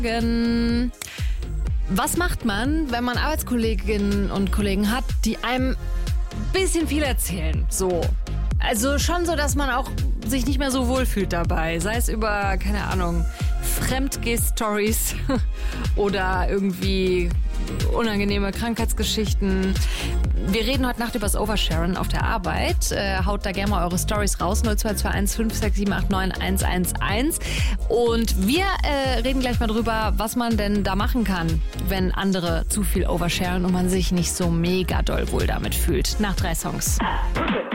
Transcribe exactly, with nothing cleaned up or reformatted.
Was macht man, wenn man Arbeitskolleginnen und Kollegen hat, die einem ein bisschen viel erzählen? So. Also schon so, dass man auch sich nicht mehr so wohl fühlt dabei. Sei es über, keine Ahnung, Fremdgeh-Stories oder irgendwie unangenehme Krankheitsgeschichten. Wir reden heute Nacht über das Oversharen auf der Arbeit. Äh, haut da gerne mal eure Stories raus. null zwei zwei eins fünf sechs sieben acht neun eins eins eins. Und wir äh, reden gleich mal drüber, was man denn da machen kann, wenn andere zu viel oversharen und man sich nicht so mega doll wohl damit fühlt. Nach drei Songs.